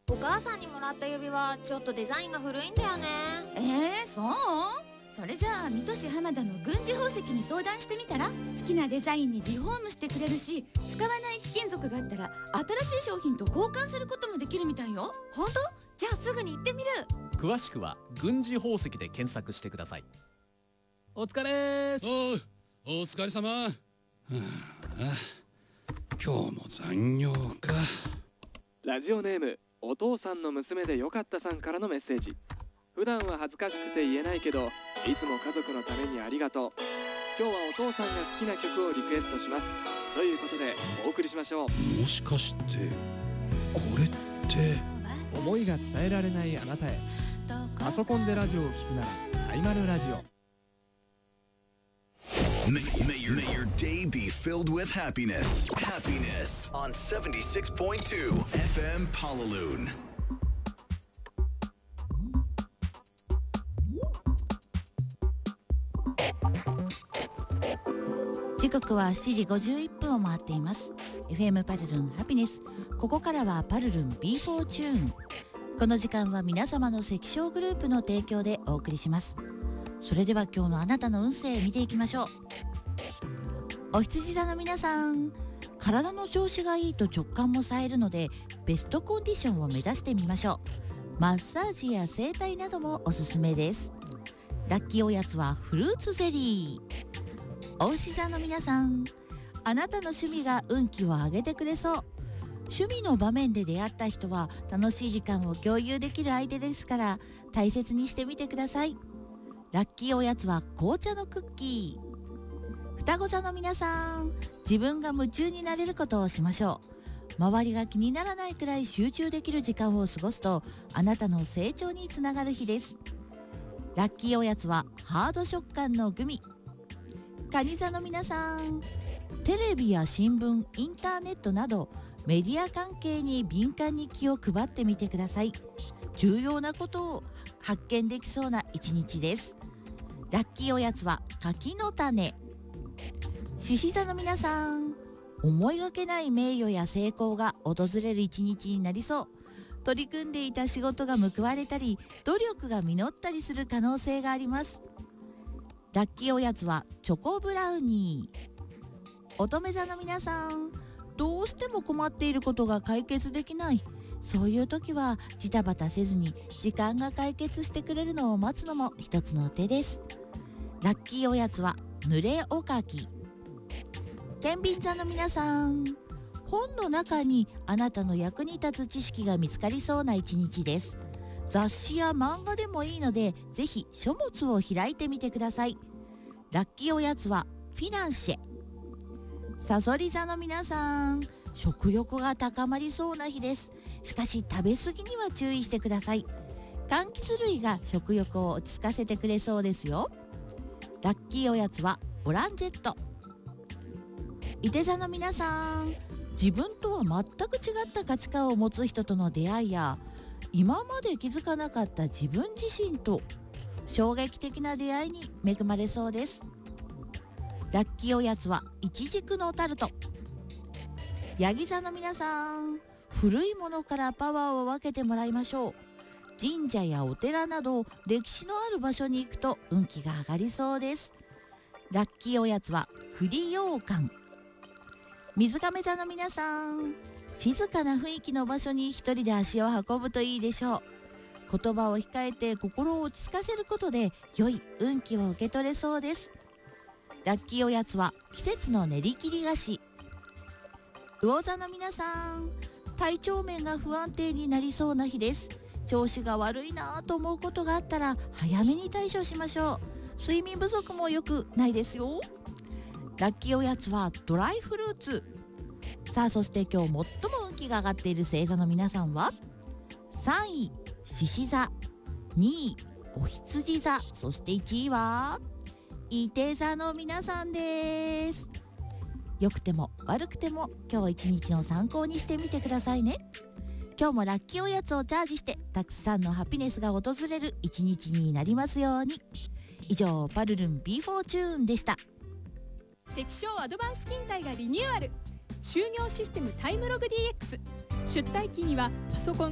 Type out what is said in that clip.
お母さんにもらった指輪ちょっとデザインが古いんだよね。 そう？それじゃあ水戸市浜田の軍事宝石に相談してみたら？好きなデザインにリフォームしてくれるし、使わない貴金属があったら新しい商品と交換することもできるみたいよ。 本当？じゃあすぐに行ってみる。 詳しくは軍事宝石で検索してください。 お疲れーす。 お疲れ様。今日も残業か。 ラジオネームお父さんの娘でよかったさんからのメッセージ。普段は恥ずかしくて言えないけど、いつも家族のためにありがとう。今日はお父さんが好きな曲をリクエストします。ということでお送りしましょう。 もしかしてこれって思いが伝えられないあなたへ。パソコンでラジオを聞くならサイマルラジオ。 May your day be filled with happiness. Happiness on 76.2 FM Palaloon. 時刻は7時51分を回っています。 FM パルルンハピネス。ここからはパルルン B4 チューン。この時間は皆様の関所グループの提供でお送りします。それでは今日のあなたの運勢見ていきましょう。お羊座の皆さん、体の調子がいいと直感も冴えるのでベストコンディションを目指してみましょう。マッサージや整体などもおすすめです。ラッキーおやつはフルーツゼリー。お牛座の皆さん、あなたの趣味が運気を上げてくれそう。趣味の場面で出会った人は楽しい時間を共有できる相手ですから大切にしてみてください。ラッキーおやつは紅茶のクッキー。双子座の皆さん、自分が夢中になれることをしましょう。周りが気にならないくらい集中できる時間を過ごすとあなたの成長につながる日です。ラッキーおやつはハード食感のグミ。蟹座の皆さん、テレビや新聞、インターネットなどメディア関係に敏感に気を配ってみてください。重要なことを発見できそうな一日です。ラッキーおやつは柿の種。獅子座の皆さん、思いがけない名誉や成功が訪れる一日になりそう。取り組んでいた仕事が報われたり努力が実ったりする可能性があります。ラッキーおやつはチョコブラウニー。乙女座の皆さん、どうしても困っていることが解決できない。そういう時はジタバタせずに時間が解決してくれるのを待つのも一つの手です。ラッキーおやつは濡れおかき。天秤座の皆さん、本の中にあなたの役に立つ知識が見つかりそうな一日です。雑誌や漫画でもいいのでぜひ書物を開いてみてください。ラッキーおやつはフィナンシェ。さそり座の皆さん、食欲が高まりそうな日です。しかし食べ過ぎには注意してください。柑橘類が食欲を落ち着かせてくれそうですよ。ラッキーおやつはオランジェット。いて座の皆さん、自分とは全く違った価値観を持つ人との出会いや今まで気づかなかった自分自身と衝撃的な出会いに恵まれそうです。ラッキーおやつはイチジクのタルト。ヤギ座の皆さん、古いものからパワーを分けてもらいましょう。神社やお寺など歴史のある場所に行くと運気が上がりそうです。ラッキーおやつは栗羊羹。水亀座の皆さん、静かな雰囲気の場所に一人で足を運ぶといいでしょう。言葉を控えて心を落ち着かせることで良い運気を受け取れそうです。ラッキーおやつは季節の練り切り菓子。魚座の皆さん、体調面が不安定になりそうな日です。調子が悪いなぁと思うことがあったら早めに対処しましょう。睡眠不足も良くないですよ。ラッキーおやつはドライフルーツ。さあ、そして今日最も運気が上がっている星座の皆さんは3位獅子座、2位お羊座、そして1位はいて座の皆さんです。良くても悪くても今日一日の参考にしてみてくださいね。今日もラッキーおやつをチャージしてたくさんのハピネスが訪れる一日になりますように。以上、パルルン B4 チューンでした。 関所アドバンス勤怠がリニューアル。就業システムタイムログ DX。出退勤にはパソコン